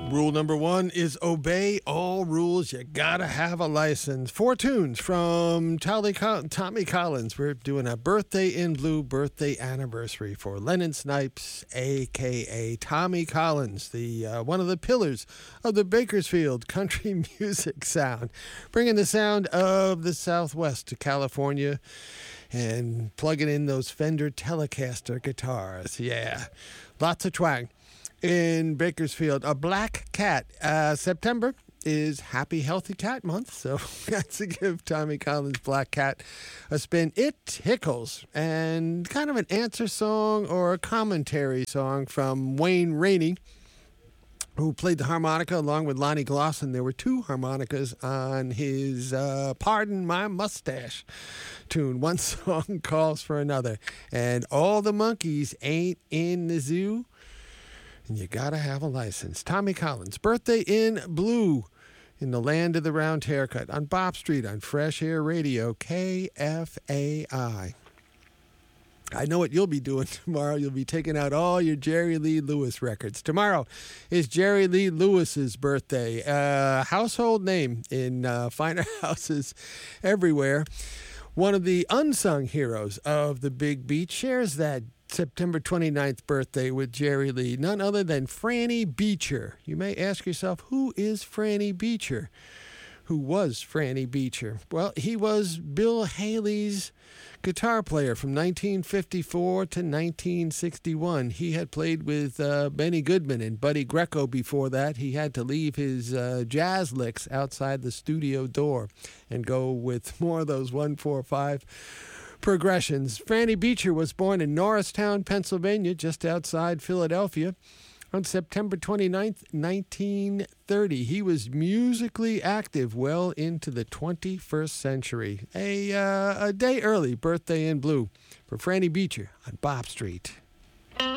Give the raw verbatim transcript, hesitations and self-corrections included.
Rule number one is obey all rules. You gotta have a license. Four tunes from Tommy Collins. We're doing a Birthday in Blue birthday anniversary for Lennon Snipes, a k a. Tommy Collins, the uh, one of the pillars of the Bakersfield country music sound, bringing the sound of the Southwest to California and plugging in those Fender Telecaster guitars. Yeah, lots of twang. In Bakersfield, a black cat. Uh, September is Happy Healthy Cat Month, so got to give Tommy Collins' Black Cat a spin. It Tickles, and kind of an answer song or a commentary song from Wayne Rainey, who played the harmonica along with Lonnie Glosson. There were two harmonicas on his uh, Pardon My Mustache tune. One song calls for another. And all the monkeys ain't in the zoo. And you gotta have a license. Tommy Collins, Birthday in Blue, in the land of the round haircut, on Bob Street, on Fresh Air Radio, K F A I. I know what you'll be doing tomorrow. You'll be taking out all your Jerry Lee Lewis records. Tomorrow is Jerry Lee Lewis's birthday. A uh, household name in uh, finer houses everywhere. One of the unsung heroes of the Big Beat shares that September twenty-ninth birthday with Jerry Lee, none other than Franny Beecher. You may ask yourself, who is Franny Beecher? Who was Franny Beecher? Well, he was Bill Haley's guitar player from nineteen fifty-four to nineteen sixty-one. He had played with uh, Benny Goodman and Buddy Greco before that. He had to leave his uh, jazz licks outside the studio door and go with more of those one four five progressions. Franny Beecher was born in Norristown, Pennsylvania, just outside Philadelphia, on September twenty-ninth, nineteen thirty. He was musically active well into the twenty-first century. A, uh, a day early birthday in blue for Franny Beecher on Bob Street.